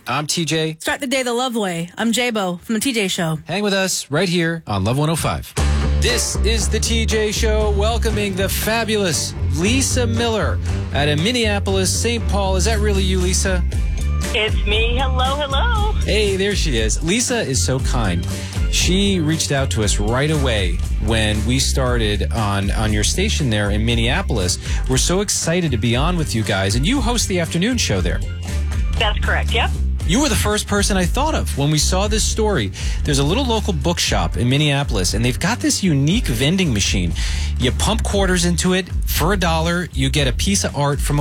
I'm TJ. Start the day the love way. I'm J-Bo from the TJ Show. Hang with us right here on Love 105. This is the TJ Show, welcoming the fabulous Lisa Miller out of Minneapolis, St. Paul. Is that really you, Lisa? It's me. Hello, hello. Hey, there she is. Lisa is so kind. She reached out to us right away when we started on your station there in Minneapolis. We're so excited to be on with you guys, and you host the afternoon show there. That's correct, yep. You were the first person I thought of when we saw this story. There's a little local bookshop in Minneapolis, and they've got this unique vending machine. You pump quarters into it for $1. You get a piece of art from